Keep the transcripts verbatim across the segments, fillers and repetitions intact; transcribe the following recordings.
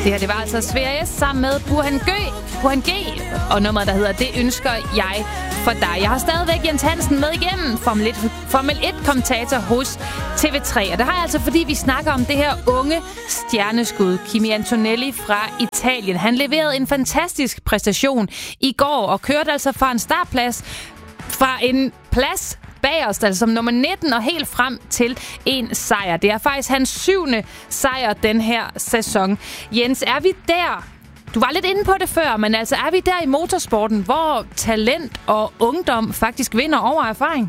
Det her, det var altså Sverige sammen med Burhan G, Burhan G og nummeret, der hedder Det ønsker jeg for dig. Jeg har stadigvæk Jens Hansen med igennem, Formel et, Formel et-kommentator hos T V tre. Og det har jeg altså, fordi vi snakker om det her unge stjerneskud, Kimi Antonelli fra Italien. Han leverede en fantastisk præstation i går og kørte altså fra en startplads, fra en plads bagerst, altså som nummer nitten og helt frem til en sejr. Det er faktisk hans syvende sejr den her sæson. Jens, er vi der? Du var lidt inde på det før, men altså er vi der i motorsporten, hvor talent og ungdom faktisk vinder over erfaring?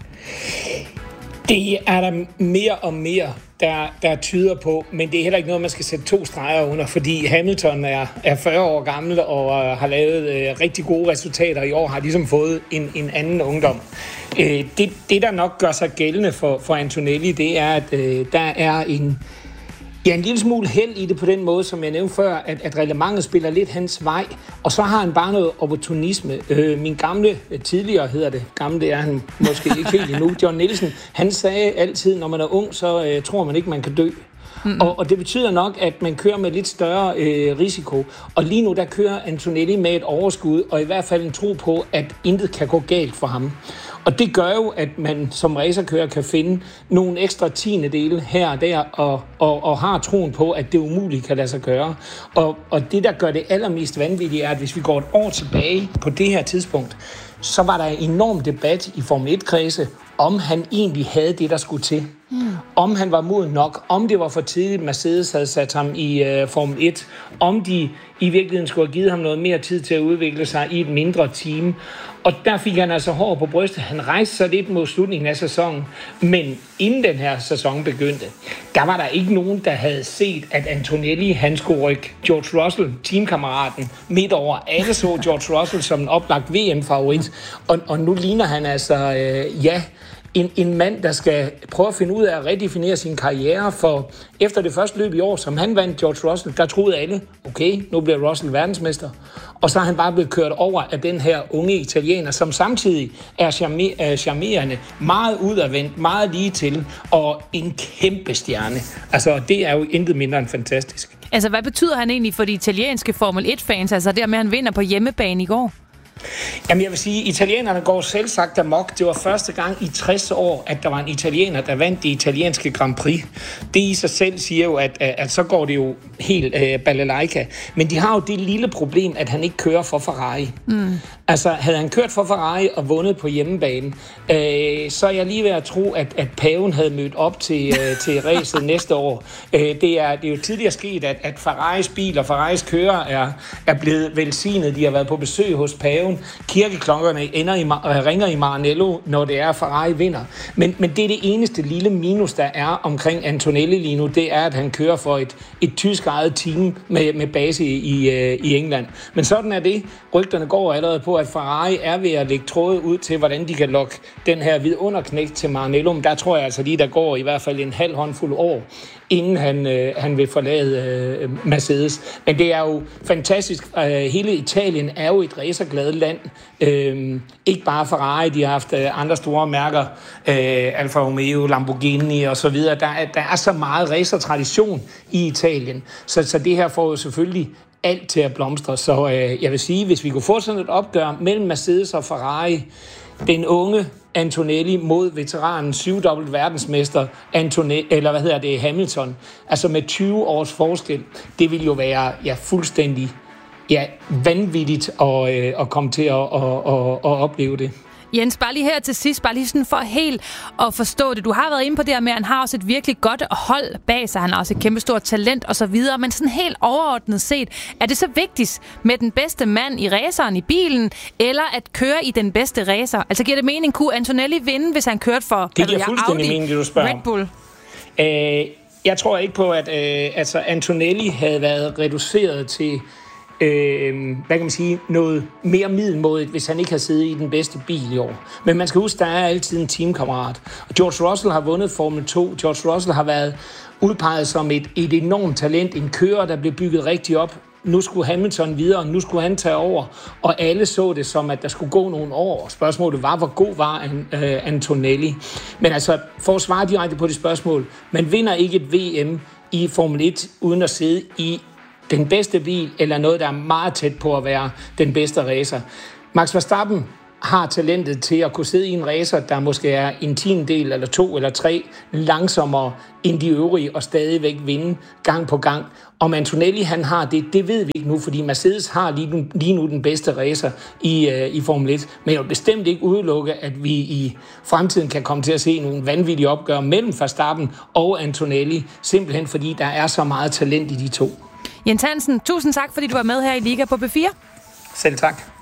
Det er der mere og mere, der, der tyder på, men det er heller ikke noget, man skal sætte to streger under, fordi Hamilton er, er fyrre år gammel og uh, har lavet uh, rigtig gode resultater i år, har ligesom fået en, en anden ungdom. Uh, det, det, der nok gør sig gældende for, for Antonelli, det er, at uh, der er en, ja, en lille smule held i det på den måde, som jeg nævnte før, at, at reglementet spiller lidt hans vej, og så har han bare noget opportunisme. Øh, min gamle, tidligere hedder det, gamle det er han måske ikke helt endnu, John Nielsen, han sagde altid, når man er ung, så øh, tror man ikke, man kan dø. Mm. Og, og det betyder nok, at man kører med lidt større øh, risiko. Og lige nu, der kører Antonelli med et overskud, og i hvert fald en tro på, at intet kan gå galt for ham. Og det gør jo, at man som racerkører kan finde nogle ekstra tiendedele her og der, og, og, og har troen på, at det umuligt kan lade sig gøre. Og, og det, der gør det allermest vanvittige, er, at hvis vi går et år tilbage på det her tidspunkt, så var der en enorm debat i Formel et-kredse, om han egentlig havde det, der skulle til. Mm. Om han var moden nok, om det var for tidligt, Mercedes havde sat ham i uh, Formel et, om de i virkeligheden skulle have givet ham noget mere tid til at udvikle sig i et mindre team. Og der fik han altså hår på brystet. Han rejste sig lidt mod slutningen af sæsonen, men inden den her sæson begyndte, der var der ikke nogen, der havde set, at Antonelli, han skulle rykke George Russell, teamkammeraten, midt over. Alle så George Russell som en oplagt V M-favorit, og, og nu ligner han altså, øh, ja, En, en mand, der skal prøve at finde ud af at redefinere sin karriere, for efter det første løb i år, som han vandt George Russell, der troede alle, okay, nu bliver Russell verdensmester. Og så er han bare blevet kørt over af den her unge italiener, som samtidig er charmerende, meget udadvendt, meget lige til, og en kæmpe stjerne. Altså, det er jo intet mindre end fantastisk. Altså, hvad betyder han egentlig for de italienske Formel et-fans, altså der med, at han vinder på hjemmebane i går? Jamen jeg vil sige, at italienerne går selv sagt amok. Det var første gang i tres år, at der var en italiener, der vandt det italienske Grand Prix. Det i sig selv siger jo, at, at så går det jo helt øh, balalaika. Men de har jo det lille problem, at han ikke kører for Ferrari. Mm. Altså, havde han kørt for Ferrari og vundet på hjemmebane, øh, så er jeg lige ved at tro, at, at paven havde mødt op til, øh, til racet næste år. Øh, det, er, det er jo tidligere sket, at, at Ferraris bil og Ferraris kører er, er blevet velsignet. De har været på besøg hos paven. Kirkeklokkerne ender i, ringer i Maranello, når det er, Ferrari vinder. Men, men det er det eneste lille minus, der er omkring Antonelli lige nu, det er, at han kører for et, et tysk eget team med, med base i, i, i England. Men sådan er det. Rygterne går allerede på, at Ferrari er ved at lægge tråde ud til, hvordan de kan lokke den her vidunderknægt til Maranello. Men der tror jeg altså lige, der går i hvert fald en halv håndfuld år, inden han, øh, han vil forlade øh, Mercedes. Men det er jo fantastisk. Øh, hele Italien er jo et racerglad land. Øh, ikke bare Ferrari, de har haft øh, andre store mærker, øh, Alfa Romeo, Lamborghini og så videre. Der er, der er så meget racertradition i Italien, så, så det her får jo selvfølgelig alt til at blomstre. Så øh, jeg vil sige, hvis vi kunne få sådan et opgør mellem Mercedes og Ferrari, den unge Antonelli mod veteranen syvdobbelt verdensmester Antonelli, eller hvad hedder det, Hamilton, altså med tyve års forskel, det vil jo være ja, fuldstændig ja, vanvittigt at, øh, at komme til at, at, at, at opleve det. Jens, bare lige her til sidst, bare lige sådan for helt at forstå det. Du har været inde på det her med, at han har også et virkelig godt hold bag sig. Han har også et kæmpe stort talent og så videre. Men sådan helt overordnet set, er det så vigtigt med den bedste mand i raceren i bilen, eller at køre i den bedste racer? Altså giver det mening, kunne Antonelli vinde, hvis han kørte for det giver fuldstændig mening, det du spørger Red Bull? Øh, jeg tror ikke på, at øh, altså Antonelli havde været reduceret til Øh, hvad kan man sige, noget mere middelmådigt, hvis han ikke har siddet i den bedste bil i år. Men man skal huske, der er altid en teamkammerat. Og George Russell har vundet Formel to. George Russell har været udpeget som et, et enormt talent. En kører, der blev bygget rigtig op. Nu skulle Hamilton videre, nu skulle han tage over. Og alle så det som, at der skulle gå nogle år. Spørgsmålet var, hvor god var uh, Antonelli. Men altså, for at svare direkte på det spørgsmål, man vinder ikke et V M i Formel et, uden at sidde i den bedste bil, eller noget, der er meget tæt på at være den bedste racer. Max Verstappen har talentet til at kunne sidde i en racer, der måske er en tiendedel eller to eller tre langsommere end de øvrige, og stadigvæk vinde gang på gang. Om Antonelli han har det, det ved vi ikke nu, fordi Mercedes har lige nu, lige nu den bedste racer i, uh, i Formel et. Men jeg vil bestemt ikke udelukke, at vi i fremtiden kan komme til at se nogle vanvittige opgør mellem Verstappen og Antonelli, simpelthen fordi der er så meget talent i de to. Jens Hansen, tusind tak, fordi du var med her i Liga på B fire. Selv tak.